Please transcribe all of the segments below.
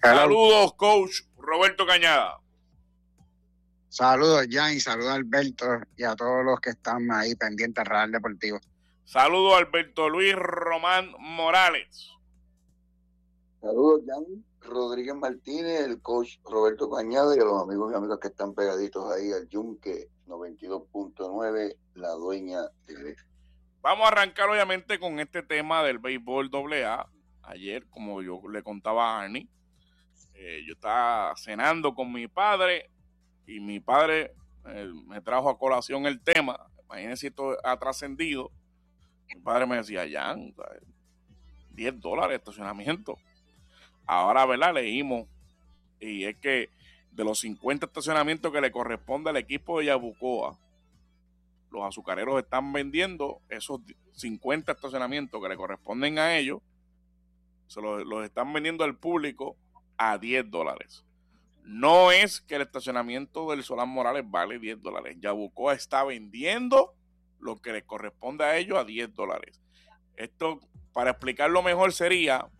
Hello. Saludos, coach Roberto Cañada. Saludos, Jan, y saludos a Alberto y a todos los que están ahí pendientes del Radar Deportivo. Saludos, Alberto Luis Román Morales. Saludos, Jan Rodríguez Martínez, el coach Roberto Cañada y a los amigos y amigas que están pegaditos ahí al Yunque 92.9, la dueña TV. Vamos a arrancar obviamente con este tema del béisbol AA. Ayer, como yo le contaba a Arnie, yo estaba cenando con mi padre y mi padre me trajo a colación el tema. Imagínense si esto ha trascendido. Mi padre me decía, Jan, $10 de estacionamiento. Ahora, ¿verdad? Leímos, y es que de los 50 estacionamientos que le corresponde al equipo de Yabucoa, los azucareros están vendiendo esos 50 estacionamientos que le corresponden a ellos, se los están vendiendo al público a $10. No es que el estacionamiento del Solán Morales vale $10. Yabucoa está vendiendo lo que le corresponde a ellos a $10. Esto, para explicarlo mejor, sería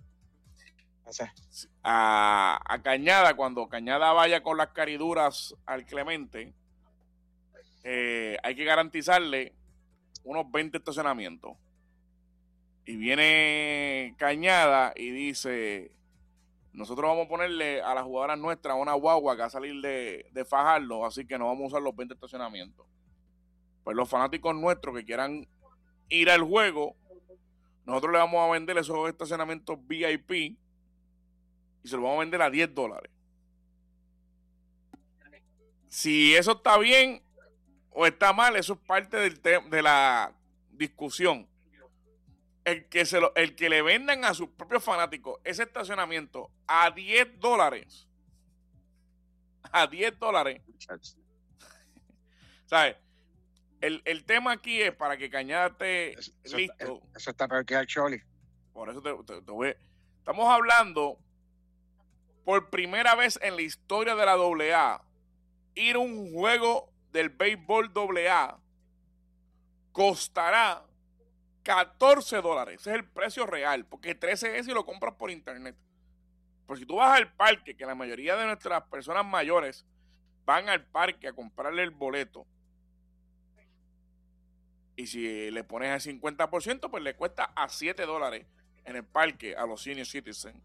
a Cañada, cuando Cañada vaya con las cariduras al Clemente, hay que garantizarle unos 20 estacionamientos. Y viene Cañada y dice, nosotros vamos a ponerle a las jugadoras nuestras una guagua que va a salir de Fajardo, así que no vamos a usar los 20 estacionamientos. Pues los fanáticos nuestros que quieran ir al juego, nosotros le vamos a vender esos estacionamientos VIP y se los vamos a vender a $10. Si eso está bien o está mal, eso es parte de la discusión. El que le vendan a sus propios fanáticos ese estacionamiento a $10, a $10, ¿sabes? El tema aquí es para que Cañada esté listo. Eso está peor que al Choli. Por eso te voy. Estamos hablando por primera vez en la historia de la AA, ir a un juego del béisbol AA costará $14. Ese es el precio real, porque 13 es si lo compras por internet. Pero si tú vas al parque, que la mayoría de nuestras personas mayores van al parque a comprarle el boleto, y si le pones el 50%, pues le cuesta a $7 en el parque a los senior citizens.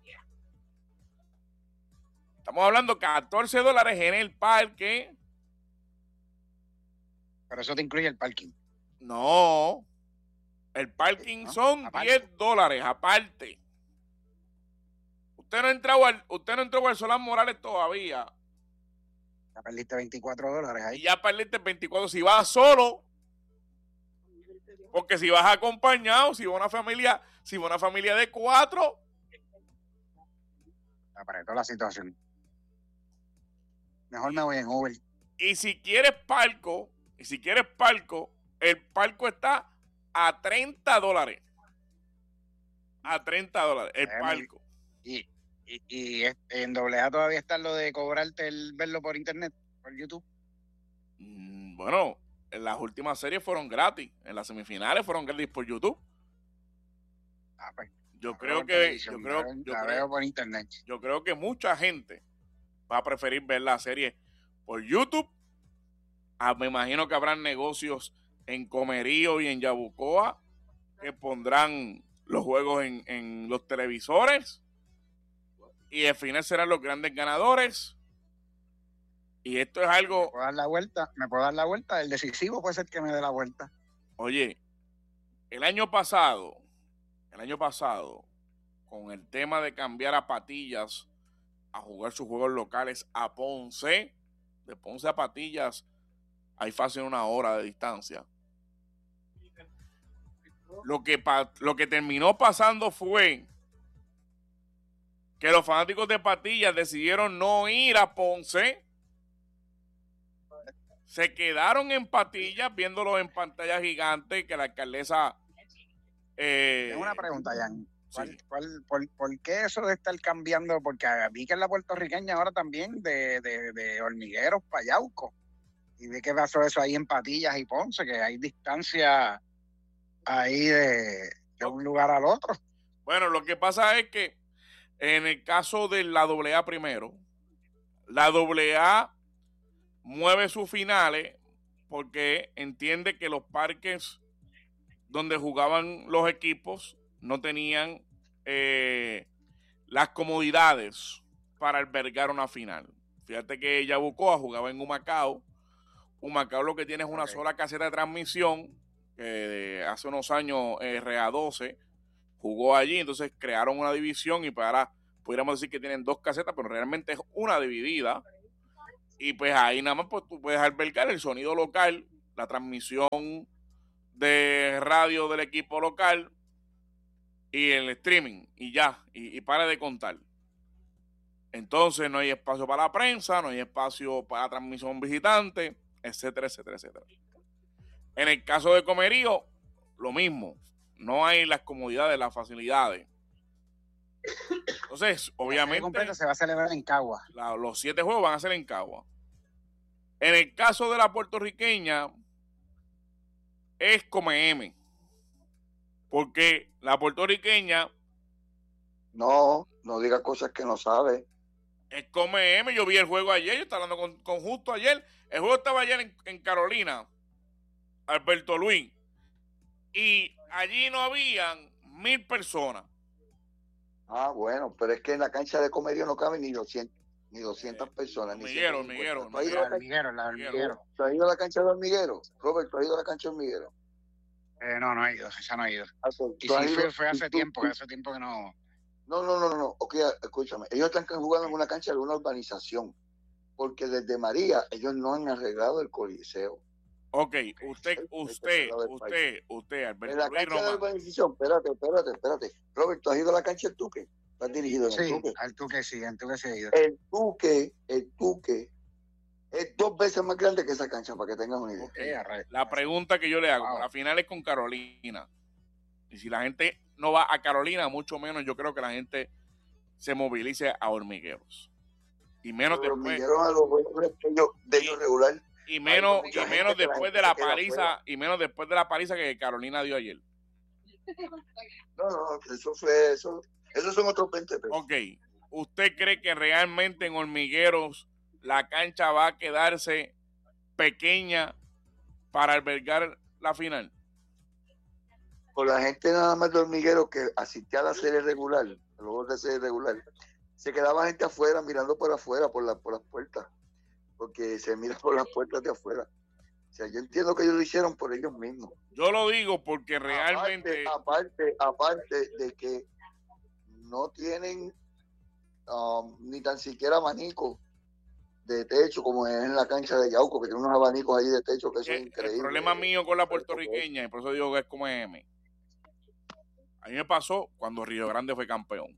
Estamos hablando $14 en el parque. Pero eso te incluye el parking. No. El parking son $10 aparte. Usted no entró al Solán Morales todavía. Ya perdiste $24 ahí. Y ya perdiste 24 si vas solo. Porque si vas acompañado, si va una familia de 4. Apretó la situación. Mejor me voy en Uber. Y si quieres palco, el palco está a $30. A $30 el palco. Y en AA todavía está lo de cobrarte el verlo por internet, por YouTube. Bueno, en las últimas series fueron gratis. En las semifinales fueron gratis por YouTube. Pues, yo creo que veo por internet. Yo creo que mucha gente va a preferir ver la serie por YouTube. Me imagino que habrán negocios en Comerío y en Yabucoa que pondrán los juegos en los televisores, y al final serán los grandes ganadores. Y esto es algo... ¿Me puedo dar la vuelta? El decisivo puede ser que me dé la vuelta. Oye, el año pasado, con el tema de cambiar a Patillas a jugar sus juegos locales a Ponce, de Ponce a Patillas hay fácil 1 hora de distancia. Lo que terminó pasando fue que los fanáticos de Patillas decidieron no ir a Ponce. Se quedaron en Patillas viéndolo en pantalla gigante, que la alcaldesa... Tengo una pregunta, Jan. ¿Por qué eso de estar cambiando? Porque vi que en la puertorriqueña ahora también de Hormigueros para Yauco. Y vi que pasó eso ahí en Patillas y Ponce, que hay distancia ahí de un lugar al otro. Bueno, lo que pasa es que En el caso de la AA primero, la AA mueve sus finales porque entiende que los parques donde jugaban los equipos no tenían las comodidades para albergar una final. Fíjate que Yabucoa jugaba en Humacao. Humacao lo que tiene es una sola caseta de transmisión, que hace unos años RA12 jugó allí, entonces crearon una división y para, pudiéramos decir que tienen dos casetas, pero realmente es una dividida. Y pues ahí nada más pues, tú puedes albergar el sonido local, la transmisión de radio del equipo local y el streaming, y ya, y para de contar. Entonces no hay espacio para la prensa, no hay espacio para transmisión visitante, etcétera, etcétera, etcétera. En el caso de Comerío, lo mismo. No hay las comodidades, las facilidades. Entonces, obviamente, se va a celebrar en Cagua. Los 7 juegos van a ser en Cagua. En el caso de la puertorriqueña, es como M. Porque la puertorriqueña... No diga cosas que no sabe. Es como M. Yo vi el juego ayer, yo estaba hablando con Justo ayer. El juego estaba ayer en Carolina, Alberto Luis. Y allí no habían 1,000 personas. Ah, bueno, pero es que en la cancha de Comerío no caben ni 200 personas. Hormiguero. ¿Tú has ido a la cancha de Hormiguero? Robert, ¿tú has ido a la cancha de Hormiguero? No he ido, ya no he ido. Y sí, fue hace tiempo que no. No. Ok, escúchame. Ellos están jugando en una cancha de una urbanización. Porque desde María, ellos no han arreglado el Coliseo. Ok, usted, Alberto. En la cancha de urbanización, espérate. Robert, ¿tú has ido a la cancha del Tuque? ¿Tú has dirigido en el Tuque? Al Tuque sí he ido. El Tuque es 2 veces más grande que esa cancha, para que tengas una idea. Okay. La pregunta que yo le hago, la final es con Carolina. Y si la gente no va a Carolina, mucho menos yo creo que la gente se movilice a Hormigueros. Y menos después. Hormigueros a los de ellos regular. Y menos después de la paliza, y menos después de la paliza que Carolina dio ayer. No, esos son otros 20 pesos. Ok, ¿usted cree que realmente en Hormigueros la cancha va a quedarse pequeña para albergar la final? Por la gente nada más de Hormigueros que asistía a la serie regular, luego de serie regular, se quedaba gente afuera, mirando por afuera, por las puertas, porque se mira por las puertas de afuera. O sea, yo entiendo que ellos lo hicieron por ellos mismos. Yo lo digo porque realmente... Aparte de que no tienen ni tan siquiera abanicos de techo como es en la cancha de Yauco, que tiene unos abanicos ahí de techo que eso es increíble. El problema mío con la puertorriqueña, y por eso digo que es como M. A mí me pasó cuando Río Grande fue campeón.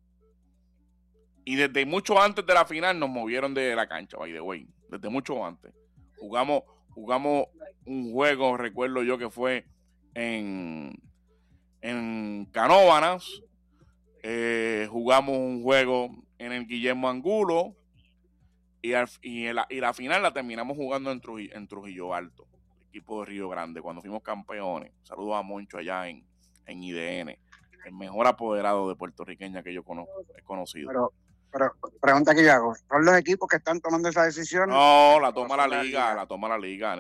Y desde mucho antes de la final nos movieron de la cancha, by the way. Desde mucho antes. Jugamos un juego, recuerdo yo, que fue en Canóvanas. Jugamos un juego en el Guillermo Angulo. Y la final la terminamos jugando en Trujillo Alto, el equipo de Río Grande, cuando fuimos campeones. Saludos a Moncho allá en IDN, el mejor apoderado de puertorriqueña que yo he conocido. Pero pregunta que yo hago, ¿son los equipos que están tomando esa decisión? No, la toma la liga.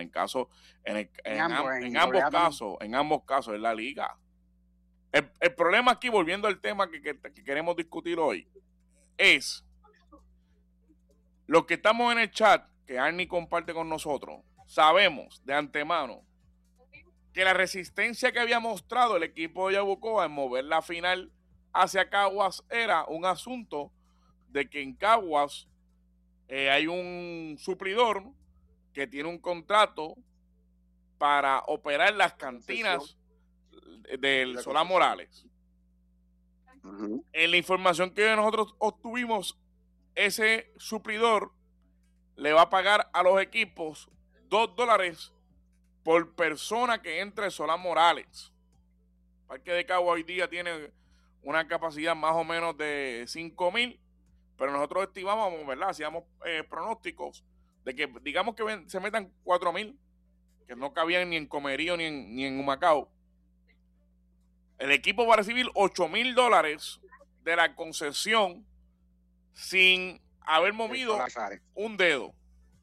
En ambos casos es la liga. El problema aquí, volviendo al tema que queremos discutir hoy, es los que estamos en el chat, que Arnie comparte con nosotros, sabemos de antemano que la resistencia que había mostrado el equipo de Yabucoa en mover la final hacia Caguas era un asunto de que en Caguas hay un suplidor que tiene un contrato para operar las cantinas del Solá Morales. Uh-huh. En la información que nosotros obtuvimos, ese suplidor le va a pagar a los equipos $2 por persona que entre Solá Morales. El Parque de Caguas hoy día tiene una capacidad más o menos de 5,000, pero nosotros estimábamos, ¿verdad? Hacíamos pronósticos de que, digamos que se metan 4,000, que no cabían ni en Comerío ni en Humacao. El equipo va a recibir $8,000 de la concesión sin haber movido un dedo.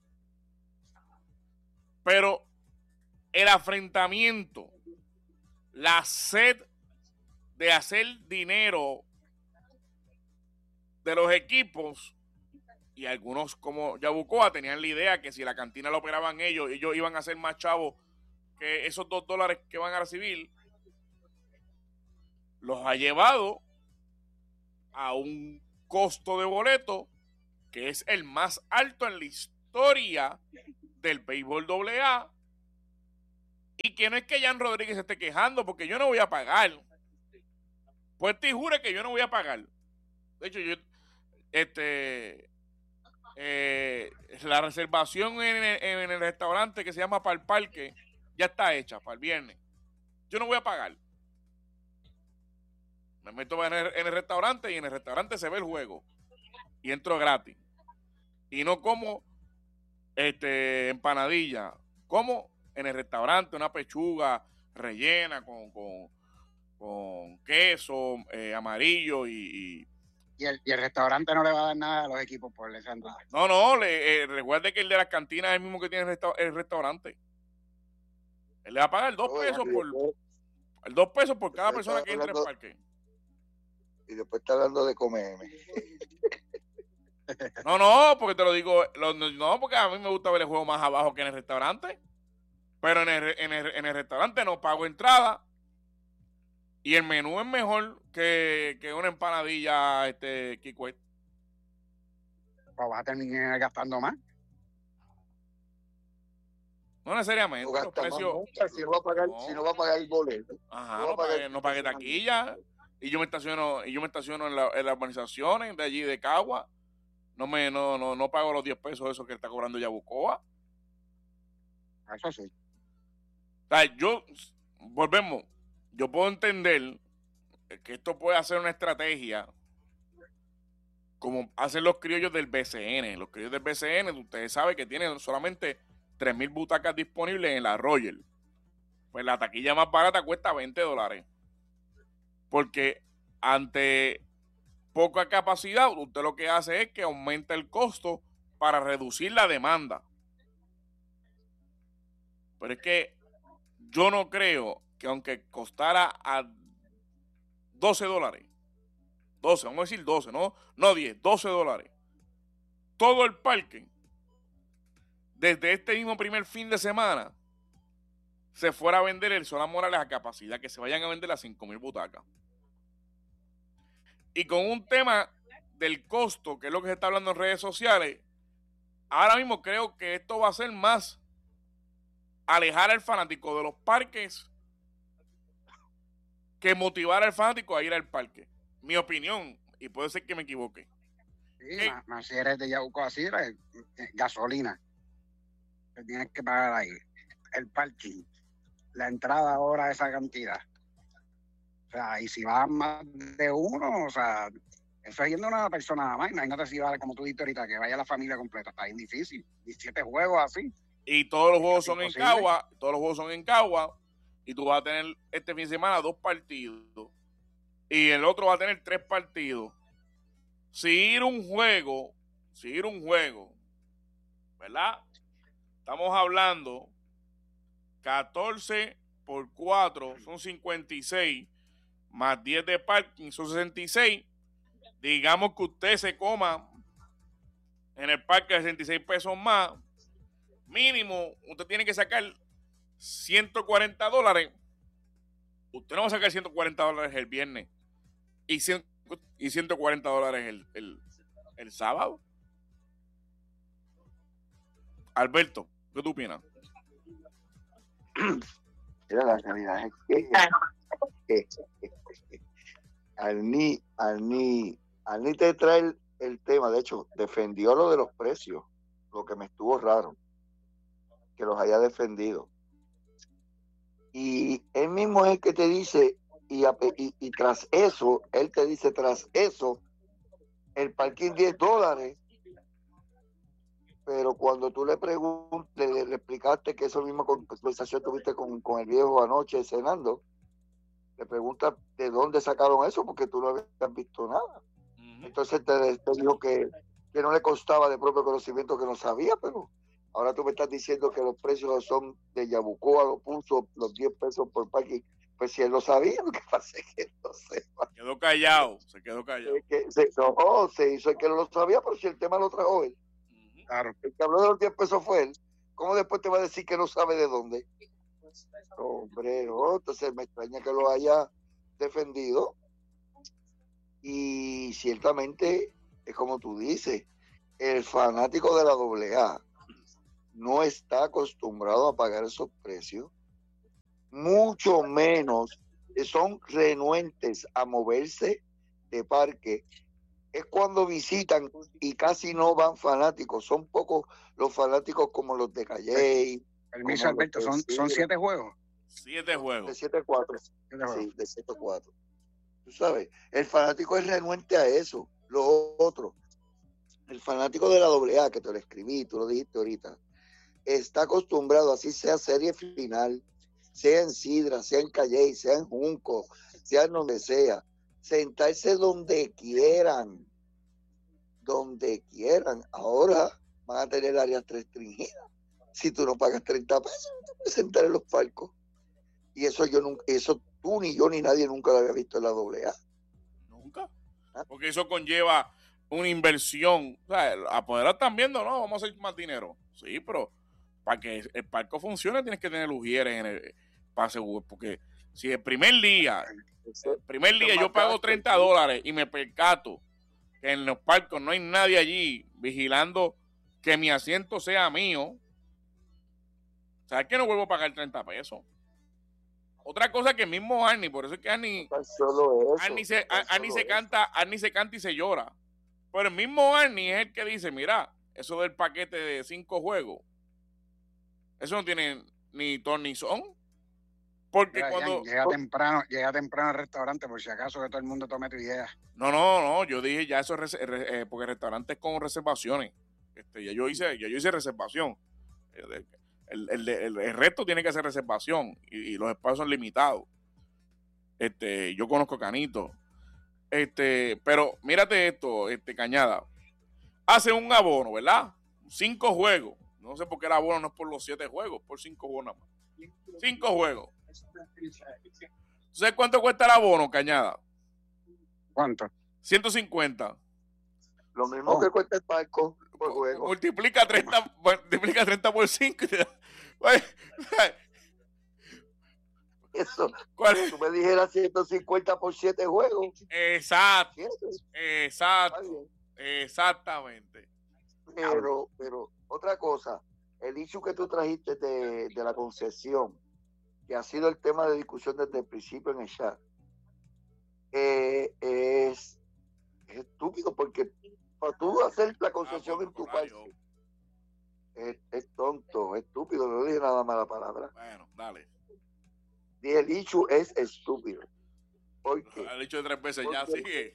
Pero el afrentamiento, la sed de hacer dinero de los equipos, y algunos como Yabucoa tenían la idea que si la cantina la operaban ellos iban a ser más chavos que esos $2 que van a recibir, los ha llevado a un costo de boleto que es el más alto en la historia del béisbol AA, y que no es que Jan Rodríguez se esté quejando porque yo no voy a pagar. Pues te jure que yo no voy a pagar. De hecho, la reservación en el restaurante que se llama Para el Parque ya está hecha para el viernes. Yo no voy a pagar. Me meto en el restaurante y en el restaurante se ve el juego y entro gratis. Y no como empanadilla, como en el restaurante una pechuga rellena con queso amarillo y el restaurante no le va a dar nada a los equipos por esa entrada. No, recuerde que el de las cantinas es el mismo que tiene el restaurante. Él le va a pagar $2 por cada persona que entre al parque. Y después está hablando de comerme. No, porque te lo digo, no, porque a mí me gusta ver el juego más abajo que en el restaurante. Pero en el restaurante no pago entrada. Y el menú es mejor que una empanadilla, Kikwet. Pues vas a terminar gastando más. No necesariamente. Los precios, si no va a pagar el boleto. Ajá, no pagué taquilla. Y yo me estaciono en las urbanizaciones de allí de Cagua. No pago los $10 esos que está cobrando Yabucoa. Eso sí. O sea, volvemos. Yo puedo entender que esto puede ser una estrategia como hacen los criollos del BCN. Los criollos del BCN, ustedes saben que tienen solamente 3,000 butacas disponibles en la Royal. Pues la taquilla más barata cuesta $20. Porque ante poca capacidad, usted lo que hace es que aumenta el costo para reducir la demanda. Pero es que yo no creo que aunque costara a $12, vamos a decir 12, no 10, $12, todo el parque, desde este mismo primer fin de semana, se fuera a vender el Solán Morales a capacidad, que se vayan a vender las 5,000 butacas. Y con un tema del costo, que es lo que se está hablando en redes sociales, ahora mismo creo que esto va a ser más alejar al fanático de los parques que motivar al fanático a ir al parque. Mi opinión, y puede ser que me equivoque. Sí, más si eres de Yauco así, gasolina. Que tienes que pagar ahí. El parking. La entrada ahora, esa cantidad. O sea, y si van más de uno, o sea, eso es yendo una persona nada más. Imagínate si va, como tú dijiste ahorita, que vaya la familia completa. Está bien difícil. 17 juegos así. Y todos los juegos son en Cagua. Y tú vas a tener este fin de semana 2 partidos. Y el otro va a tener 3 partidos. Si ir un juego, ¿verdad? Estamos hablando 14 por 4 son 56, más 10 de parking son 66. Digamos que usted se coma en el parque $66 más. Mínimo, usted tiene que sacar $140. Usted no va a sacar $140 el viernes y $140 el sábado. Alberto, ¿qué tú opinas? Mira, la realidad es que Arní te trae el tema. De hecho, defendió lo de los precios, lo que me estuvo raro que los haya defendido. Y él mismo es el que te dice, y tras eso, el parking $10. Pero cuando tú le preguntas, le explicaste que eso mismo conversación tuviste con el viejo anoche cenando, le preguntas de dónde sacaron eso, porque tú no habías visto nada. Entonces te dijo que no le costaba de propio conocimiento, que no sabía, pero ahora tú me estás diciendo que los precios son de Yabucoa, lo puso los 10 pesos por parking. Pues si él lo sabía, lo que pasa es que no sepa. Quedó callado, se quedó callado. Se hizo el que no lo sabía, pero si el tema lo trajo él. Claro. El que habló de los 10 pesos fue él. ¿Cómo después te va a decir que no sabe de dónde? Hombre, no, entonces me extraña que lo haya defendido. Y ciertamente, es como tú dices, el fanático de la AA no está acostumbrado a pagar esos precios, mucho menos son renuentes a moverse de parque. Es cuando visitan y casi no van fanáticos, son pocos los fanáticos como los de Calley. Permiso, Alberto, son 7 juegos. 7 juegos. De 7-4. Sí, de 7-4. Tú sabes, el fanático es renuente a eso. Lo otro, el fanático de la AA, que te lo escribí, tú lo dijiste ahorita, está acostumbrado, así sea serie final, sea en Sidra, sea en Calley, sea en Junco, sea en donde sea, sentarse donde quieran. Ahora van a tener áreas restringidas. Si tú no pagas 30 pesos, no te puedes sentar en los palcos. Y eso eso tú ni yo ni nadie nunca lo había visto en la AA. Nunca. Porque eso conlleva una inversión. O sea, Apoderados están viendo, no, vamos a hacer más dinero. Sí, pero para que el palco funcione tienes que tener ujieres en el pase, porque si el primer día yo pago $30 y me percato que en los palcos no hay nadie allí vigilando que mi asiento sea mío, ¿sabes que no vuelvo a pagar 30 pesos? Otra cosa que el mismo Arnie, por eso es que Arnie se canta y se llora. Pero el mismo Arnie es el que dice, mira, eso del paquete de 5 juegos, eso no tiene ni ton ni son. Porque cuando... Llega temprano al restaurante, por si acaso que todo el mundo tome tu idea. No, yo dije ya eso porque el restaurante es con reservaciones. Ya yo hice reservación. El resto tiene que hacer reservación y los espacios son limitados. Yo conozco Canito. Pero mírate esto, Cañada. Hace un abono, ¿verdad? 5 juegos. No sé por qué el abono no es por los 7 juegos, por 5 juegos nada más. 5 juegos. ¿Sabes cuánto cuesta el abono, Cañada? ¿Cuánto? 150. Lo mismo que cuesta el palco por juego. Multiplica 30 por 5 y te da... Eso. Tú me dijeras 150 por 7 juegos. Exactamente. Pero otra cosa, el issue que tú trajiste de la concesión, que ha sido el tema de discusión desde el principio en el chat, es estúpido, porque para tú hacer la concesión en tu país es tonto, estúpido, no dije nada mala palabra. Bueno, dale. Y el issue es estúpido. ¿Por qué? Lo he dicho 3 veces, ya sigue.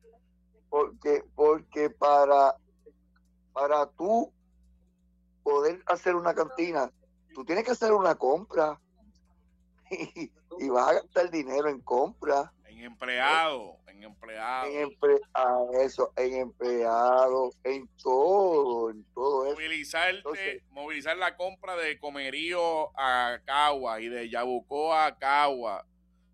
Porque para tú poder hacer una cantina, tú tienes que hacer una compra y vas a gastar dinero en compra. En empleado. En empleado, en todo movilizar la compra de Comerío a Cagua y de Yabucoa a Cagua.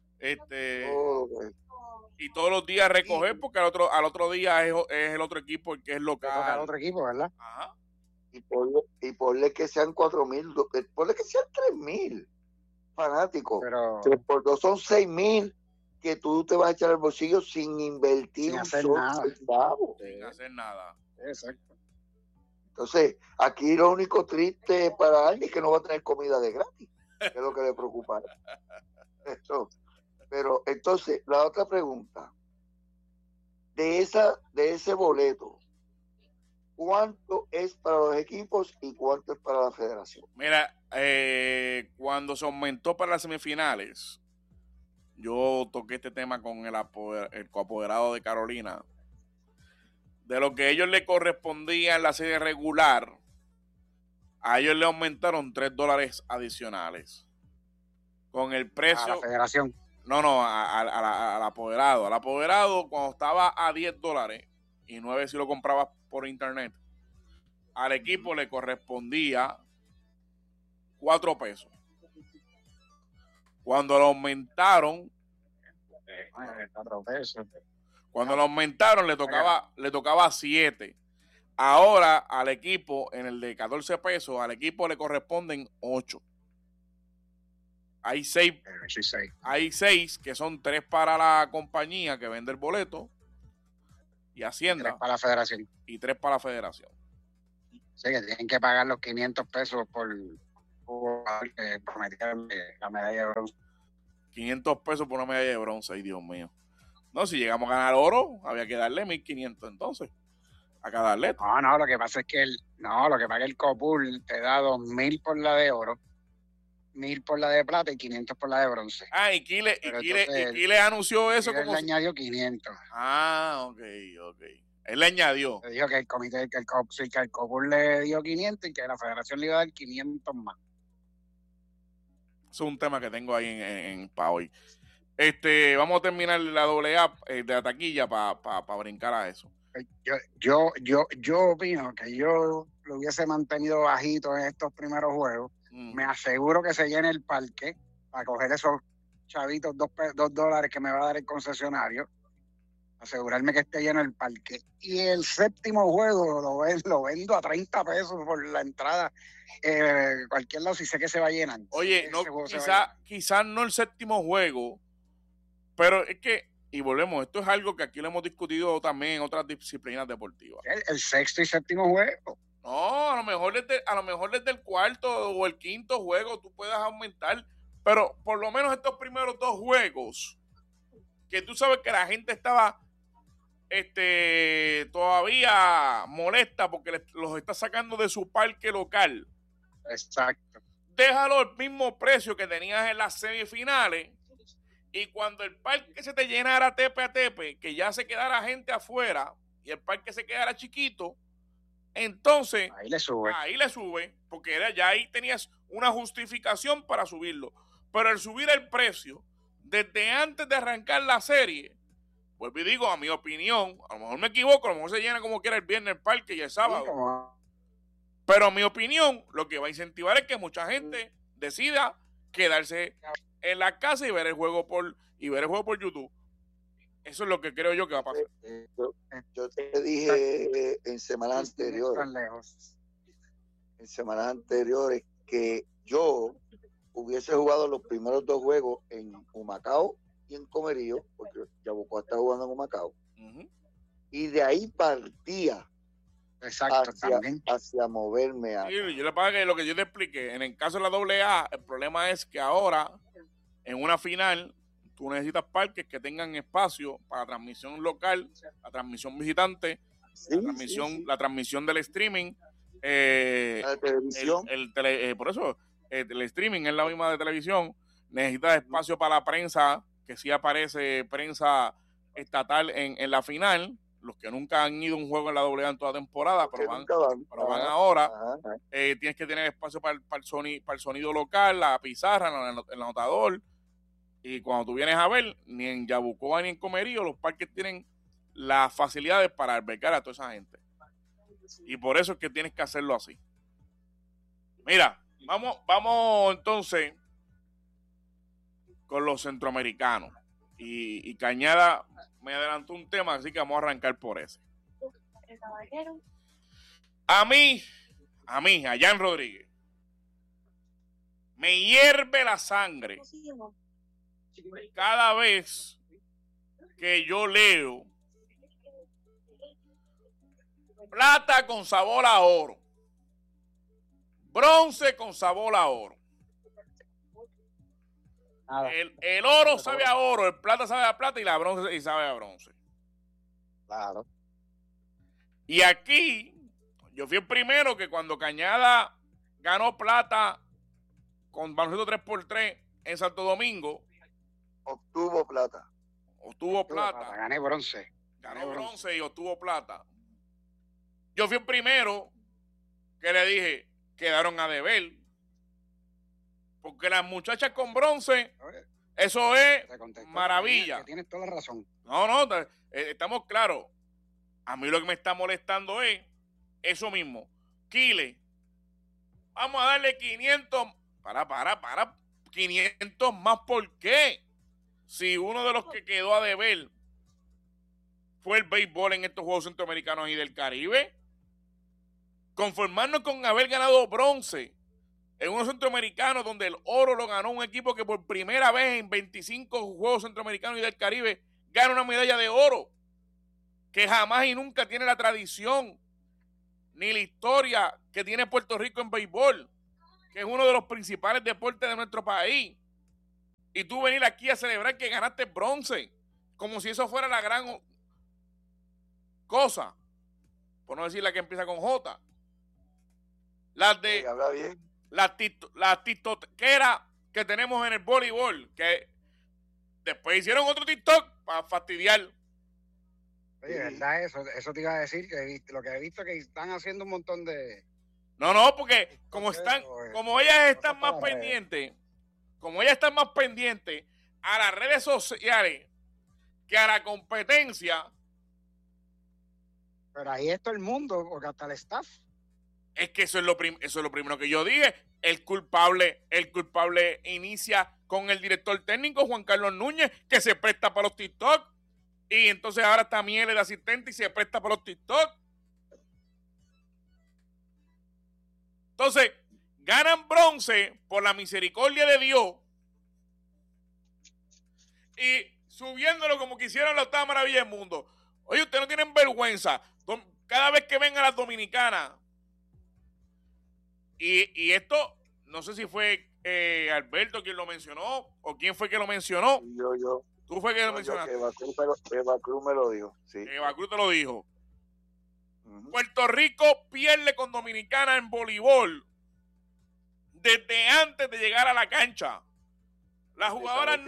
Y todos los días recoger, porque al otro día es el otro equipo el que es local. Al otro equipo, ¿verdad? Ajá. Y ponle que sean 4,000, ponle que sean 3,000 fanáticos. Pero por 2 son 6,000 que tú te vas a echar al bolsillo sin invertir sin un hacer solo nada. centavo. Sin hacer nada. Exacto. Entonces, aquí lo único triste para alguien es que no va a tener comida de gratis, que es lo que le preocupa. Pero entonces, la otra pregunta, de ese boleto, ¿cuánto es para los equipos y cuánto es para la federación? Mira, cuando se aumentó para las semifinales, yo toqué este tema con el coapoderado de Carolina. De lo que a ellos le correspondía en la serie regular, a ellos le aumentaron $3 adicionales. Con el precio. A la federación. No, al apoderado. Al apoderado, cuando estaba a $10 y 9 si lo comprabas por internet, al equipo le correspondía 4 pesos. Cuando lo aumentaron, 4 pesos. Cuando lo aumentaron le tocaba 7. Ahora al equipo, en el de 14 pesos, al equipo le corresponden 8. Hay 6. Hay 6 que son 3 para la compañía que vende el boleto y Hacienda. 3 para la federación. Y 3 para la federación. Sí, que tienen que pagar los 500 pesos por que prometieron la medalla de bronce. 500 pesos por una medalla de bronce, ay Dios mío. No, si llegamos a ganar oro, había que darle 1.500 entonces a cada atleta. No, lo que pasa es que el Copul te da 2.000 por la de oro, 1.000 por la de plata y 500 por la de bronce. Y Kile anunció eso. Él le añadió 500. Ok. Él le añadió. Le dijo que el comité, que el Copul le dio 500 y que la federación le iba a dar 500 más. Eso es un tema que tengo ahí para hoy. Vamos a terminar la AA de la taquilla para brincar a eso. Yo opino que yo lo hubiese mantenido bajito en estos primeros juegos. Me aseguro que se llene el parque para coger esos chavitos, $2 que me va a dar el concesionario. Asegurarme que esté lleno el parque. Y el séptimo juego lo vendo a 30 pesos por la entrada. Cualquier lado, si sé que se va a llenar. Oye, quizás no el séptimo juego, pero es que, y volvemos, esto es algo que aquí lo hemos discutido también en otras disciplinas deportivas. El sexto y séptimo juego. No, a lo mejor desde el cuarto o el quinto juego tú puedas aumentar, pero por lo menos estos primeros 2 juegos, que tú sabes que la gente estaba todavía molesta porque los está sacando de su parque local. Exacto. Déjalo al mismo precio que tenías en las semifinales, y cuando el parque se te llenara tepe a tepe, que ya se quedara gente afuera y el parque se quedara chiquito, entonces ahí le sube, porque ya ahí tenías una justificación para subirlo. Pero el subir el precio desde antes de arrancar la serie, pues me digo, a mi opinión, a lo mejor me equivoco, a lo mejor se llena como quiera el viernes el parque y el sábado. Sí, pero a mi opinión, lo que va a incentivar es que mucha gente decida quedarse en la casa y ver el juego por YouTube. Eso es lo que creo yo que va a pasar. Yo te dije en semanas anteriores que yo hubiese jugado los primeros 2 juegos en Humacao y en Comerío, porque Yabucoa está jugando en Humacao, y de ahí partía hacia moverme a... Sí, yo le pago que lo que yo te expliqué, en el caso de la AA, el problema es que ahora, en una final, tú necesitas parques que tengan espacio para transmisión local, la transmisión visitante, la transmisión del streaming, la televisión. Por eso, el streaming es la misma de televisión. Necesitas espacio para la prensa, que sí aparece prensa estatal en la final. Los que nunca han ido a un juego en la AA en toda temporada, pero van ahora. Tienes que tener espacio para el sonido local, la pizarra, el anotador. Y cuando tú vienes a ver, ni en Yabucoa ni en Comerío los parques tienen las facilidades para albergar a toda esa gente. Y por eso es que tienes que hacerlo así. Mira, vamos entonces con los centroamericanos. Y Cañada me adelantó un tema, así que vamos a arrancar por ese. A mí, a Jan Rodríguez, me hierve la sangre cada vez que yo leo plata con sabor a oro, bronce con sabor a oro. El oro sabe a oro, el plata sabe a plata y la bronce sabe a bronce. Claro. Y aquí yo fui el primero que cuando Cañada ganó plata con baloncesto 3x3 en Santo Domingo, obtuvo plata. Gané bronce. Ganó bronce y obtuvo plata. Yo fui el primero que le dije, quedaron a deber. Porque las muchachas con bronce Eso es maravilla. Tienes toda la razón. No, estamos claros. A mí lo que me está molestando es eso mismo. Kile, vamos a darle 500. Para. 500 más, ¿por qué? Si uno de los que quedó a deber fue el béisbol en estos Juegos Centroamericanos y del Caribe. Conformarnos con haber ganado bronce en unos centroamericanos donde el oro lo ganó un equipo que por primera vez en 25 Juegos Centroamericanos y del Caribe gana una medalla de oro, que jamás y nunca tiene la tradición ni la historia que tiene Puerto Rico en béisbol, que es uno de los principales deportes de nuestro país. Y tú venir aquí a celebrar que ganaste bronce, como si eso fuera la gran cosa, por no decir la que empieza con J. Las de las tiktokeras que tenemos en el voleibol, que después hicieron otro TikTok para fastidiar. Oye, ¿verdad? Eso te iba a decir, que lo que he visto que están haciendo un montón de... No, porque como ellas están más pendientes, a las redes sociales que a la competencia. Pero ahí está el mundo, porque hasta el staff. Es que eso es lo primero que yo dije. El culpable inicia con el director técnico, Juan Carlos Núñez, que se presta para los TikTok. Y entonces ahora está Miel, el asistente, y se presta para los TikTok. Entonces, ganan bronce por la misericordia de Dios. Y subiéndolo como quisieron la octava maravilla del mundo. Oye, ustedes no tienen vergüenza. Cada vez que ven a las dominicanas. Y esto, no sé si fue Alberto quien lo mencionó o quién fue que lo mencionó. Yo. Tú fue que lo mencionaste. Eva Cruz me lo dijo. Sí. Eva Cruz te lo dijo. Puerto Rico pierde con Dominicana en voleibol desde antes de llegar a la cancha. Las jugadoras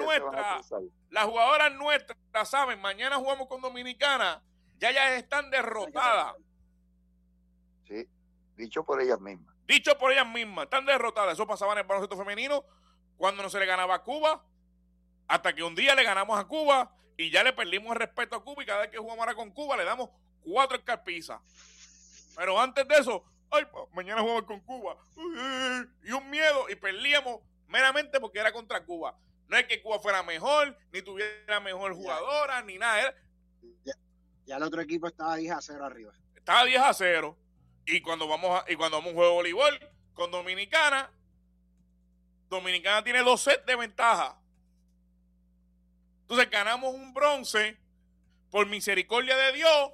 nuestras saben, mañana jugamos con Dominicana, ya están derrotadas. Sí, dicho por ellas mismas, están derrotadas. Eso pasaba en el baloncesto femenino cuando no se le ganaba a Cuba, hasta que un día le ganamos a Cuba y ya le perdimos el respeto a Cuba, y cada vez que jugamos ahora con Cuba le damos 4 escarpizas. Pero antes de eso, mañana jugamos con Cuba, y un miedo, y perdíamos meramente porque era contra Cuba. No es que Cuba fuera mejor, ni tuviera mejor jugadora, ni nada. Ya el otro equipo estaba 10-0 arriba. Estaba 10-0. Y cuando vamos a un juego de voleibol con Dominicana tiene 2 sets de ventaja. Entonces ganamos un bronce por misericordia de Dios.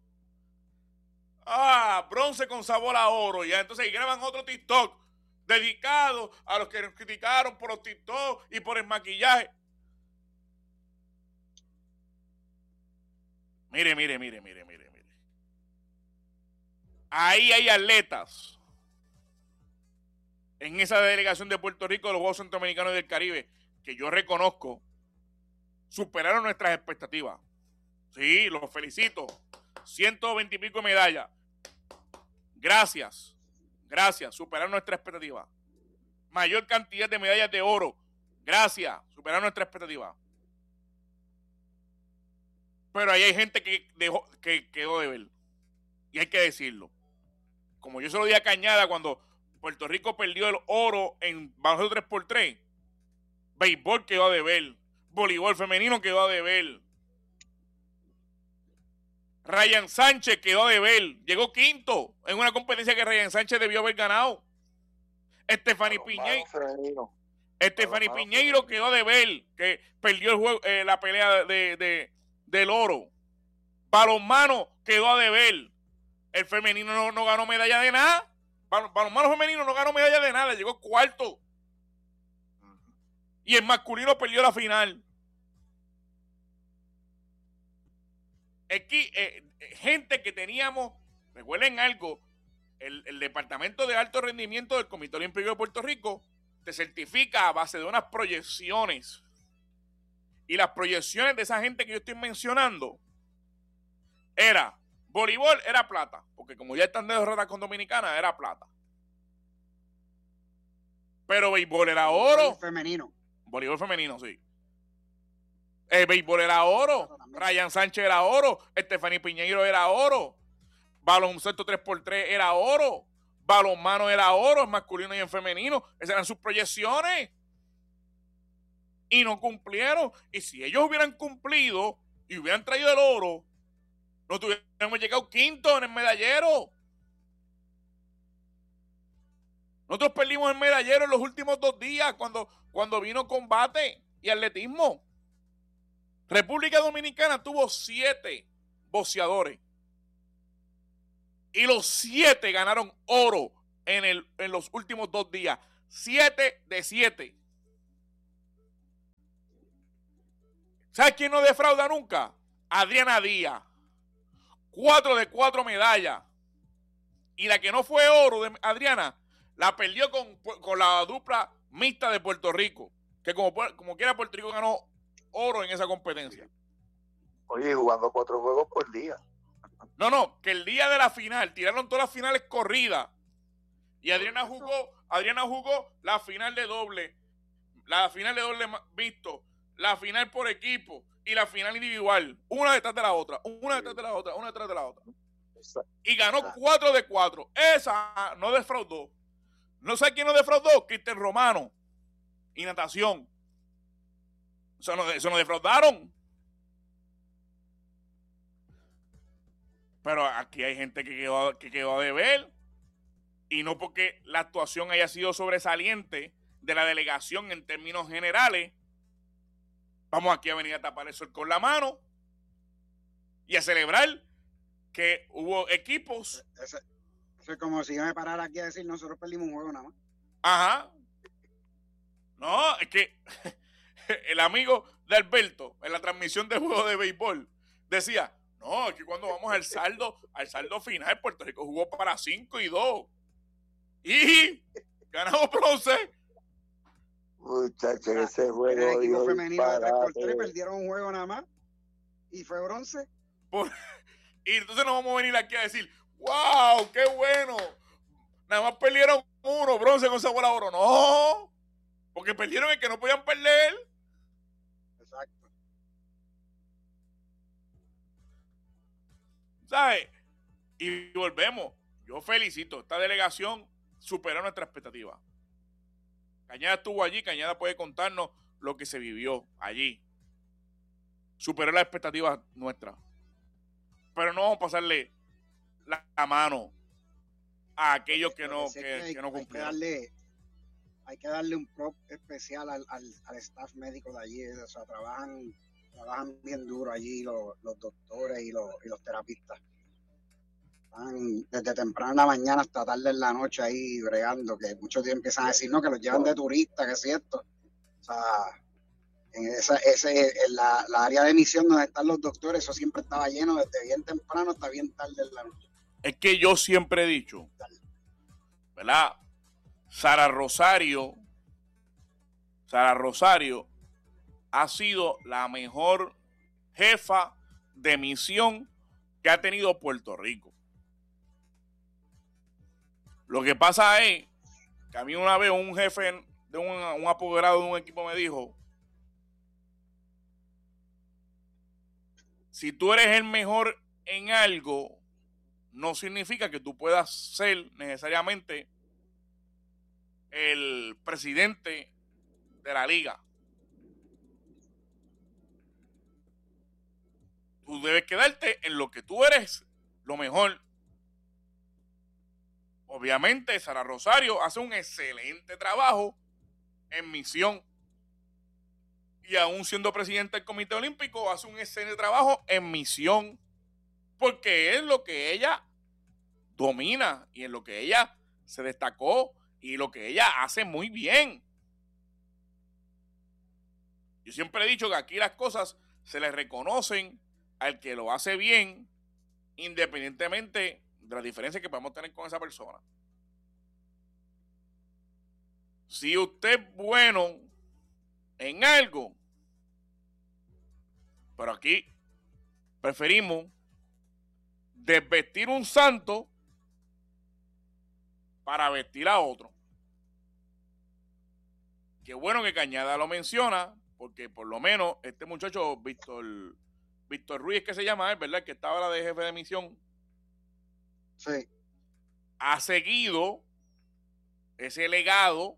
Bronce con sabor a oro. Ya entonces graban otro TikTok dedicado a los que nos criticaron por los TikTok y por el maquillaje. Mire. Ahí hay atletas en esa delegación de Puerto Rico de los Juegos Centroamericanos y del Caribe que yo reconozco superaron nuestras expectativas. Sí, los felicito. 120 y pico medallas. Gracias, superaron nuestra expectativa. Mayor cantidad de medallas de oro. Gracias, superaron nuestra expectativa. Pero ahí hay gente que quedó de ver. Y hay que decirlo. Como yo se lo di a Cañada cuando Puerto Rico perdió el oro en baloncesto 3x3, béisbol quedó a deber, voleibol femenino quedó a deber. Ryan Sánchez quedó a deber, llegó quinto en una competencia que Ryan Sánchez debió haber ganado. Stephanie Piñeiro quedó a deber, que perdió el juego, la pelea del oro. Balonmano quedó a deber. El femenino no ganó medalla de nada. Balonmano femenino no ganó medalla de nada, llegó cuarto. Y el masculino perdió la final. Aquí, gente que teníamos, recuerden algo, el Departamento de Alto Rendimiento del Comité Olímpico de Puerto Rico te certifica a base de unas proyecciones. Y las proyecciones de esa gente que yo estoy mencionando voleibol era plata, porque como ya están derrotadas con Dominicana, era plata. Pero béisbol era oro. Femenino. Voleibol femenino, sí. El béisbol era oro. Ryan Sánchez era oro. Estefaní Piñeiro era oro. Baloncesto 3x3 era oro. Balonmano era oro, en masculino y en femenino. Esas eran sus proyecciones. Y no cumplieron. Y si ellos hubieran cumplido y hubieran traído el oro, no hubiéramos llegado quinto en el medallero. Nosotros perdimos el medallero en los últimos 2 días cuando vino combate y atletismo. República Dominicana tuvo 7 boxeadores. Y los 7 ganaron oro en los últimos 2 días. 7 de 7. ¿Sabes quién no defrauda nunca? Adriana Díaz. 4 de 4 medallas. Y la que no fue oro de Adriana, la perdió con la dupla mixta de Puerto Rico. Que como quiera Puerto Rico ganó oro en esa competencia. Oye, jugando 4 juegos por día. No, que el día de la final tiraron todas las finales corridas. Y Adriana jugó la final de doble mixto, la final por equipo y la final individual. Una detrás de la otra. Y ganó 4 de 4. Esa no defraudó. ¿No sé quién no defraudó? Cristian Romano. Y natación. Eso no defraudaron. Pero aquí hay gente que quedó a deber. Y no porque la actuación haya sido sobresaliente de la delegación en términos generales. Vamos aquí a venir a tapar el sol con la mano. Y a celebrar que hubo equipos. Eso es como si yo me parara aquí a decir, nosotros perdimos un juego nada más. Ajá. No, es que el amigo de Alberto, en la transmisión de juego de béisbol, decía, no, es que cuando vamos al saldo final, Puerto Rico jugó para 5-2. Y ganamos bronce. Muchachos, ese juego. El equipo femenino de 3x3 perdieron un juego nada más. Y fue bronce. Y entonces nos vamos a venir aquí a decir, wow, qué bueno. Nada más perdieron 1, bronce con sabor a oro. No, porque perdieron el que no podían perder. Exacto. ¿Sabes? Y volvemos. Yo felicito. Esta delegación superó nuestra expectativa. Cañada estuvo allí. Cañada puede contarnos lo que se vivió allí. Superó las expectativas nuestras. Pero no vamos a pasarle la mano a aquellos que no cumplieron. Hay que darle un prop especial al staff médico de allí. O sea, trabajan bien duro allí los doctores y los terapistas. Están desde temprano en la mañana hasta tarde en la noche ahí bregando, que muchos días empiezan a decir, no, que los llevan de turistas, que es cierto. O sea, en la área de emisión donde están los doctores, eso siempre estaba lleno desde bien temprano hasta bien tarde en la noche. Es que yo siempre he dicho, ¿verdad? Sara Rosario ha sido la mejor jefa de misión que ha tenido Puerto Rico. Lo que pasa es que a mí una vez un jefe de un apoderado de un equipo me dijo, si tú eres el mejor en algo, no significa que tú puedas ser necesariamente el presidente de la liga. Tú debes quedarte en lo que tú eres lo mejor. Obviamente, Sara Rosario hace un excelente trabajo en misión. Y aún siendo presidenta del Comité Olímpico, hace un excelente trabajo en misión. Porque es lo que ella domina y en lo que ella se destacó y lo que ella hace muy bien. Yo siempre he dicho que aquí las cosas se le reconocen al que lo hace bien, independientemente de las diferencias que podemos tener con esa persona. Si usted es bueno en algo, pero aquí preferimos desvestir un santo para vestir a otro. Qué bueno que Cañada lo menciona, porque por lo menos este muchacho, Víctor Ruiz, que se llama él, ¿verdad? Que está ahora de jefe de misión. Sí. Ha seguido ese legado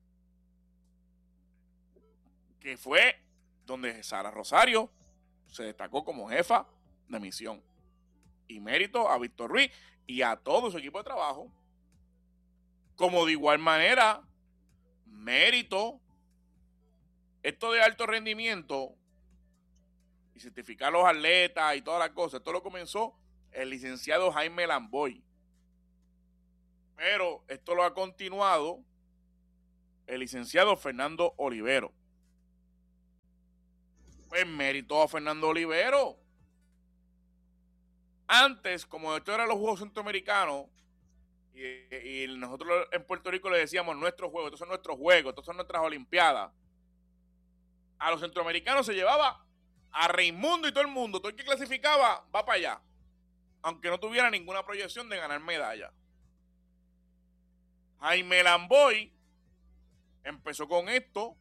que fue donde Sara Rosario se destacó como jefa de misión. Y mérito a Víctor Ruiz y a todo su equipo de trabajo. Como de igual manera, mérito, esto de alto rendimiento y certificar a los atletas y todas las cosas, esto lo comenzó el licenciado Jaime Lamboy. Pero esto lo ha continuado el licenciado Fernando Olivero. Pues mérito a Fernando Olivero. Antes, como esto eran los Juegos Centroamericanos, y nosotros en Puerto Rico le decíamos nuestros juegos, estos son nuestros juegos, estos son nuestras olimpiadas. A los centroamericanos se llevaba a Raimundo y todo el mundo, todo el que clasificaba va para allá, aunque no tuviera ninguna proyección de ganar medalla. Jaime Lamboy empezó con esto,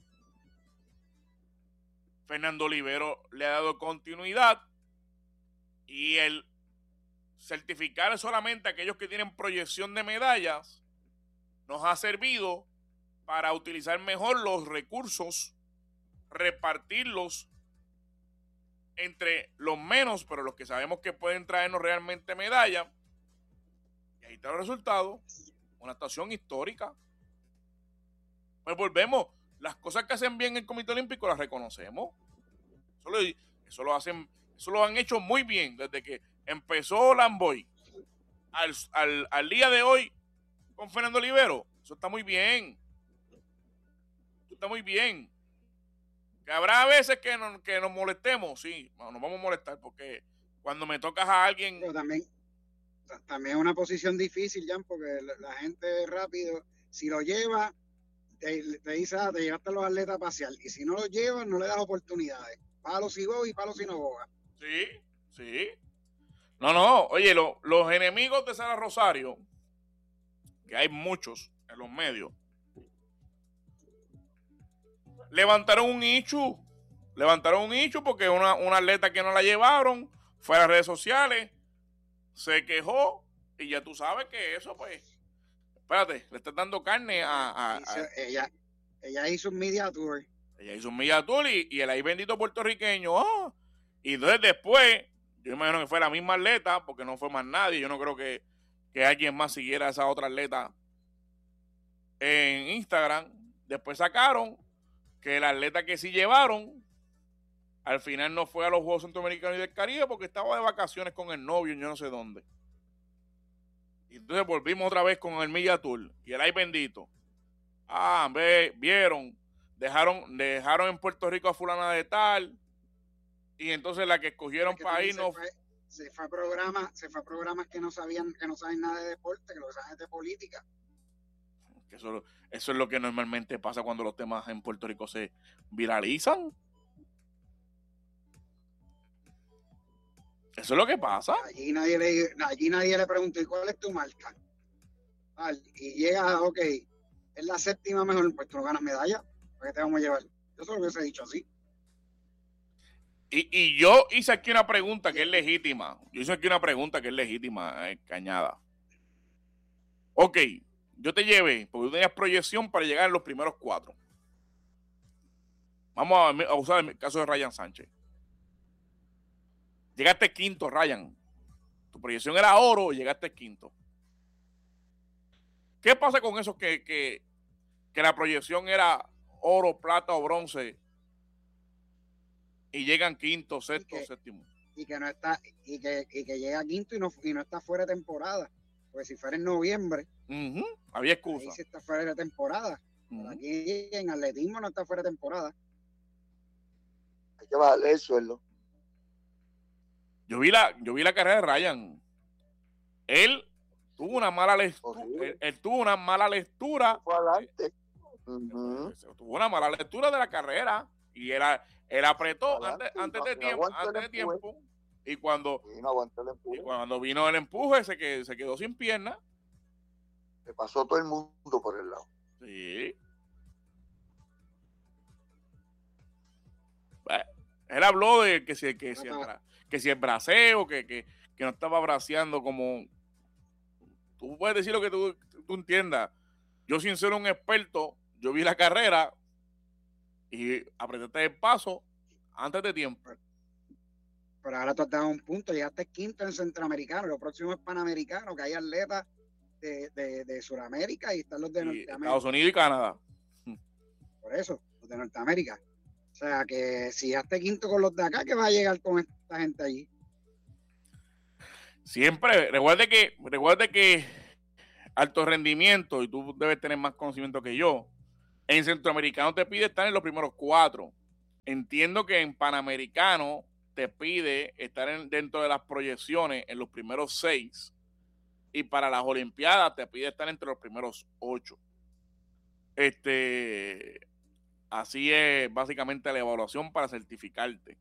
Fernando Olivero le ha dado continuidad y el certificar solamente a aquellos que tienen proyección de medallas nos ha servido para utilizar mejor los recursos, repartirlos entre los menos, pero los que sabemos que pueden traernos realmente medallas. Y ahí está el resultado, una actuación histórica. Pues volvemos, las cosas que hacen bien el Comité Olímpico las reconocemos. Eso lo han hecho muy bien desde que empezó Lamboy al día de hoy con Fernando Olivero. Eso está muy bien. Eso está muy bien. Que habrá veces que nos molestemos, sí, nos vamos a molestar porque cuando me tocas a alguien... Pero también es una posición difícil, Jan, porque la gente rápido, si lo lleva, te dice, te llegaste a los atletas a pasear, y si no lo llevas, no le das oportunidades. Palo si go y palo si no boga. Sí, sí. No, oye, los enemigos de Sara Rosario, que hay muchos en los medios, levantaron un nicho porque una atleta que no la llevaron fue a las redes sociales, se quejó y ya tú sabes que eso, pues, espérate, le estás dando carne Ella hizo un media tour. Ella hizo un media tour y el ahí bendito puertorriqueño, y entonces después, yo imagino que fue la misma atleta, porque no fue más nadie, yo no creo que alguien más siguiera a esa otra atleta en Instagram. Después sacaron que la atleta que sí llevaron, al final no fue a los Juegos Centroamericanos y del Caribe porque estaba de vacaciones con el novio en yo no sé dónde. Y entonces volvimos otra vez con el Media Tour y el ay bendito. Vieron, dejaron en Puerto Rico a fulana de tal, y entonces la que escogieron para ir no... Se fue a programas que no saben nada de deporte, que lo que saben es de política. Eso es lo que normalmente pasa cuando los temas en Puerto Rico se viralizan. Eso es lo que pasa. Allí nadie le preguntó, ¿y cuál es tu marca? Y llega, ok, es la séptima mejor, pues tú no ganas medalla, ¿para qué te vamos a llevar? Eso es lo que se ha dicho así. Y yo hice aquí una pregunta que es legítima. Cañada. Ok, yo te llevé, porque tú tenías proyección para llegar en los primeros 4. Vamos a usar el caso de Ryan Sánchez. Llegaste quinto, Ryan. Tu proyección era oro y llegaste quinto. ¿Qué pasa con esos que la proyección era oro, plata o bronce y llegan quinto, sexto, séptimo? Y que no está, y que llega quinto y no está fuera de temporada. Porque si fuera en noviembre, había excusa. Ahí sí está fuera de temporada. Aquí en atletismo no está fuera de temporada. Hay que bajarle el sueldo. Yo vi la carrera de Ryan. Él tuvo una mala lectura. Él tuvo una mala lectura. Fue adelante. Tuvo una mala lectura de la carrera. Y él apretó antes de tiempo. Y cuando vino el empuje, se quedó sin pierna. Le pasó todo el mundo por el lado. Sí. Él habló de que si el braceo, que no estaba braceando como... Tú puedes decir lo que tú entiendas. Yo, sin ser un experto, yo vi la carrera y apretaste el paso antes de tiempo. Pero ahora tú has dado un punto, llegaste quinto en Centroamericano, lo próximo es Panamericano, que hay atletas de Sudamérica y están los de Norteamérica. Estados Unidos y Canadá. Por eso, los de Norteamérica. O sea, que si llegaste quinto con los de acá, ¿qué va a llegar con esta gente allí? Siempre, recuerde que alto rendimiento, y tú debes tener más conocimiento que yo, en Centroamericano te pide estar en los primeros 4. Entiendo que en Panamericano te pide estar dentro de las proyecciones en los primeros 6, y para las Olimpiadas te pide estar entre los primeros 8. Así es básicamente la evaluación para certificarte.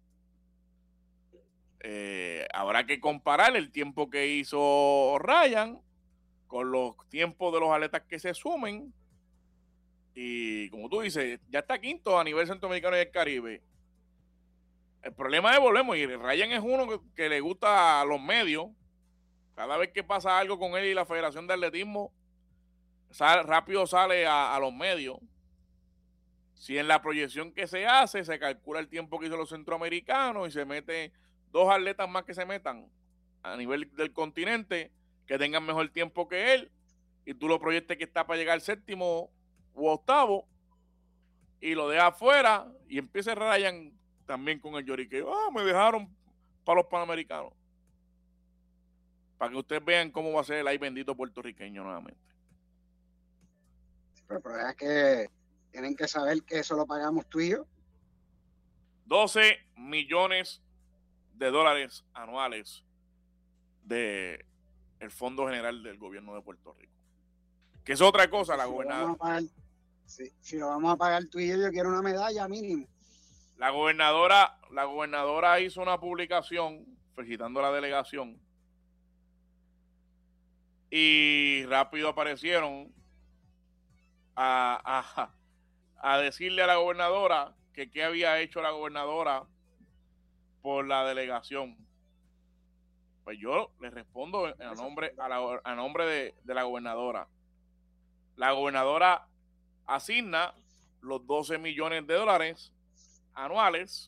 Habrá que comparar el tiempo que hizo Ryan con los tiempos de los atletas que se sumen. Y como tú dices, ya está quinto a nivel centroamericano y del Caribe. El problema es, volvemos, y Ryan es uno que le gusta a los medios. Cada vez que pasa algo con él y la Federación de Atletismo, rápido sale a los medios. Si en la proyección que se hace se calcula el tiempo que hizo los centroamericanos y se mete 2 atletas más que se metan a nivel del continente, que tengan mejor tiempo que él, y tú lo proyectes que está para llegar al 7º u 8º, y lo dejas afuera, y empieza Ryan también con el lloriqueo. Me dejaron para los Panamericanos. Para que ustedes vean cómo va a ser el ay bendito puertorriqueño nuevamente. Sí, pero es que tienen que saber que eso lo pagamos tú y yo. 12 millones de dólares anuales del Fondo General del Gobierno de Puerto Rico. Que es otra cosa, la gobernadora. Si lo vamos a pagar tú y yo quiero una medalla mínimo. La gobernadora hizo una publicación felicitando a la delegación y rápido aparecieron a decirle a la gobernadora que qué había hecho la gobernadora por la delegación. Pues yo le respondo a nombre de la gobernadora. La gobernadora asigna los 12 millones de dólares anuales.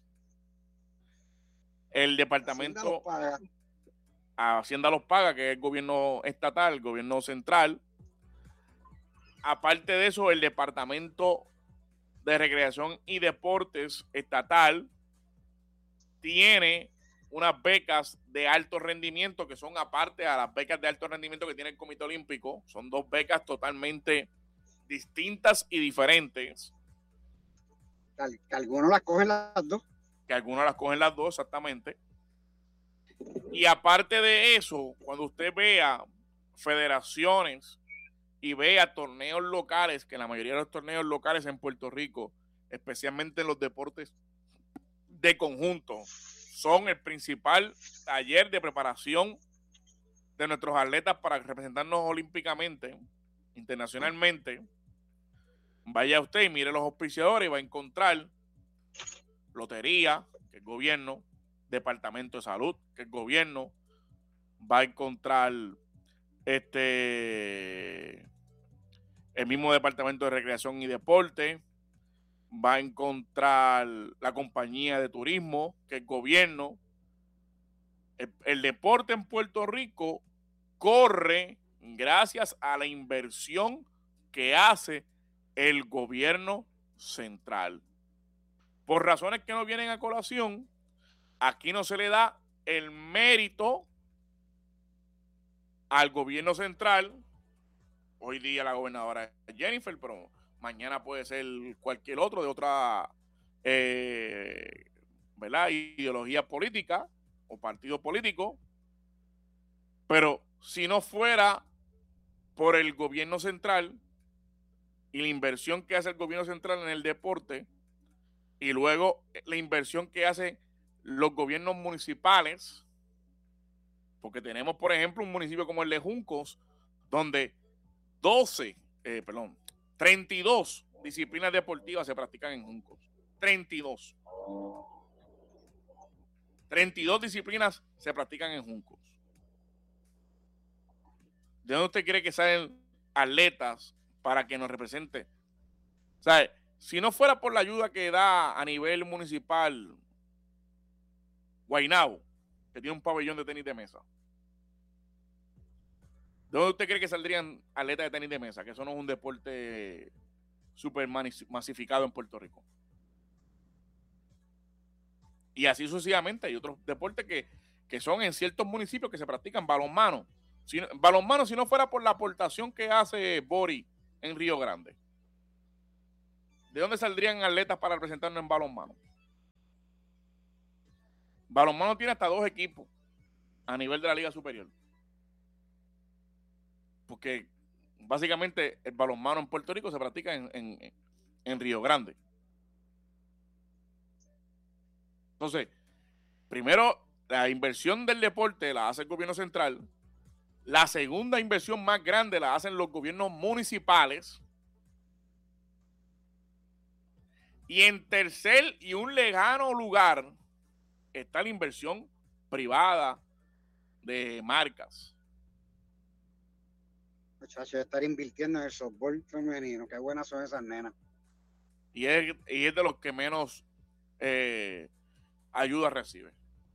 El departamento Hacienda los paga, que es el gobierno estatal, el gobierno central. Aparte de eso, el Departamento de Recreación y Deportes estatal tiene unas becas de alto rendimiento que son aparte a las becas de alto rendimiento que tiene el Comité Olímpico. Son 2 becas totalmente distintas y diferentes. Que algunos las cogen las 2. Que algunos las cogen las 2, exactamente. Y aparte de eso, cuando usted vea federaciones y vea torneos locales, que la mayoría de los torneos locales en Puerto Rico, especialmente en los deportes de conjunto, son el principal taller de preparación de nuestros atletas para representarnos olímpicamente, internacionalmente. Vaya usted y mire los auspiciadores y va a encontrar lotería, que es gobierno, departamento de salud, que es gobierno, va a encontrar el mismo departamento de recreación y deporte, va a encontrar la compañía de turismo, que es gobierno. El deporte en Puerto Rico corre gracias a la inversión que hace el gobierno central. Por razones que no vienen a colación, aquí no se le da el mérito al gobierno central. Hoy día la gobernadora es Jennifer, pero mañana puede ser cualquier otro de otra ¿verdad? Ideología política o partido político. Pero si no fuera por el gobierno central y la inversión que hace el gobierno central en el deporte, y luego la inversión que hacen los gobiernos municipales, porque tenemos, por ejemplo, un municipio como el de Juncos, donde 32 disciplinas deportivas se practican en Juncos. 32. 32 disciplinas se practican en Juncos. ¿De dónde usted cree que salen atletas para que nos represente? O sea, si no fuera por la ayuda que da a nivel municipal Guaynabo, que tiene un pabellón de tenis de mesa, ¿de dónde usted cree que saldrían atletas de tenis de mesa? Que eso no es un deporte súper masificado en Puerto Rico. Y así sucesivamente hay otros deportes que son en ciertos municipios que se practican. Balonmano. Balonmano, si no fuera por la aportación que hace Bori en Río Grande, ¿de dónde saldrían atletas para representarnos en balonmano? Balonmano tiene hasta 2 equipos a nivel de la Liga Superior. Porque básicamente el balonmano en Puerto Rico se practica en Río Grande. Entonces, primero, la inversión del deporte la hace el gobierno central. La segunda inversión más grande la hacen los gobiernos municipales. Y en tercer y un lejano lugar está la inversión privada de marcas. Muchachos, estar invirtiendo en el softball femenino, qué buenas son esas nenas. Y es de los que menos ayuda recibe.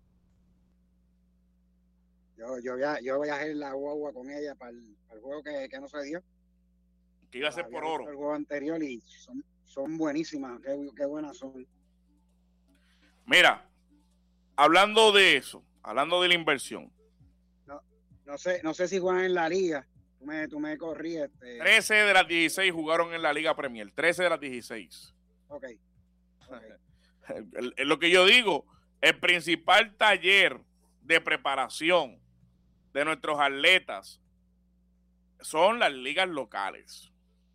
Yo viajé en la guagua con ella para el juego que no se dio. Que iba a ser por oro. El juego anterior y son buenísimas, qué buenas son. Mira, hablando de eso, hablando de la inversión. No sé si juegan en la liga. Tú me corrías. 13 de las 16 jugaron en la Liga Premier. 13 de las 16. Ok. Es lo que yo digo. El principal taller de preparación de nuestros atletas son las ligas locales.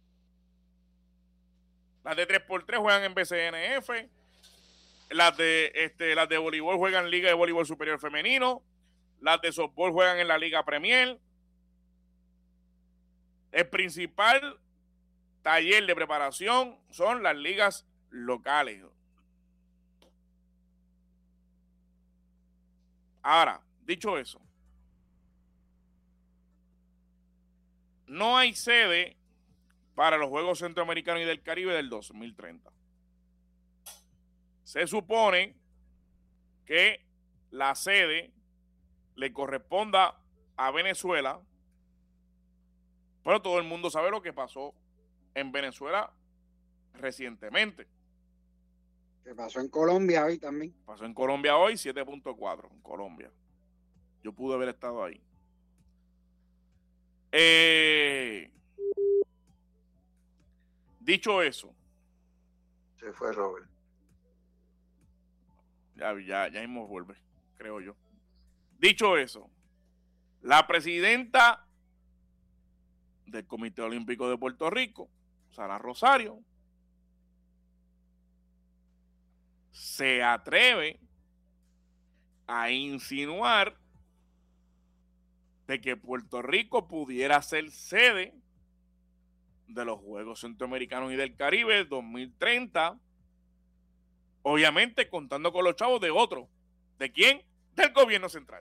Las de 3x3 juegan en BCNF. Las de voleibol juegan en Liga de Voleibol Superior Femenino. Las de softball juegan en la Liga Premier. El principal taller de preparación son las ligas locales. Ahora, dicho eso, no hay sede para los Juegos Centroamericanos y del Caribe del 2030. Se supone que la sede le corresponda a Venezuela, pero todo el mundo sabe lo que pasó en Venezuela recientemente. ¿Qué pasó en Colombia hoy también? Pasó en Colombia hoy 7.4 en Colombia. Yo pude haber estado ahí. Dicho eso. Se fue Robert. Ya mismo vuelve, creo yo. Dicho eso, la presidenta del Comité Olímpico de Puerto Rico, Sara Rosario, se atreve a insinuar de que Puerto Rico pudiera ser sede de los Juegos Centroamericanos y del Caribe 2030, obviamente contando con los chavos de otro. ¿De quién? Del gobierno central.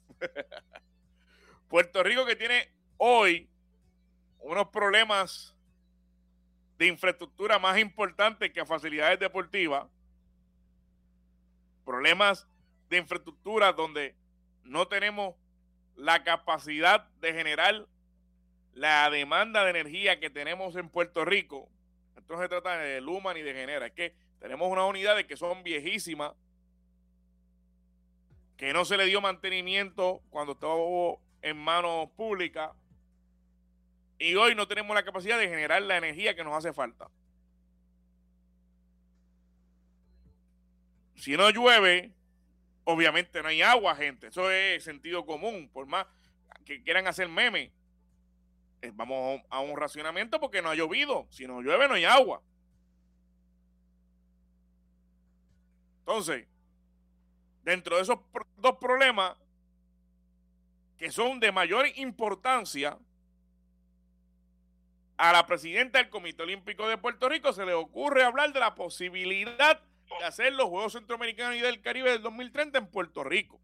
Puerto Rico, que tiene hoy unos problemas de infraestructura más importantes que facilidades deportivas, problemas de infraestructura donde no tenemos la capacidad de generar la demanda de energía que tenemos en Puerto Rico. Esto no se trata de Luma ni de Genera, es que tenemos unas unidades que son viejísimas, que no se le dio mantenimiento cuando estaba en manos públicas, y hoy no tenemos la capacidad de generar la energía que nos hace falta. Si no llueve, obviamente no hay agua, gente. Eso es sentido común. Por más que quieran hacer memes, vamos a un racionamiento porque no ha llovido. Si no llueve, no hay agua. Entonces, dentro de esos dos problemas que son de mayor importancia, a la presidenta del Comité Olímpico de Puerto Rico se le ocurre hablar de la posibilidad de hacer los Juegos Centroamericanos y del Caribe del 2030 en Puerto Rico.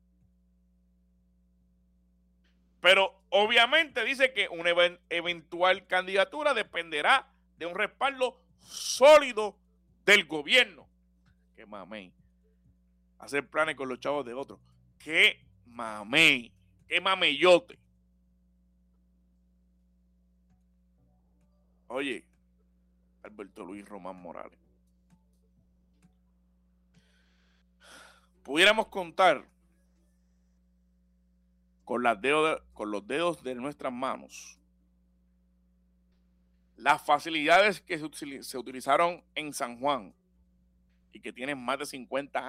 Pero obviamente dice que una eventual candidatura dependerá de un respaldo sólido del gobierno. ¡Qué mamey! Hacer planes con los chavos de otros. ¡Qué mamey! ¡Qué mameyote! Oye, Alberto Luis Román Morales. Pudiéramos contar con los dedos de nuestras manos las facilidades que se utilizaron en San Juan y que tienen más de 50 años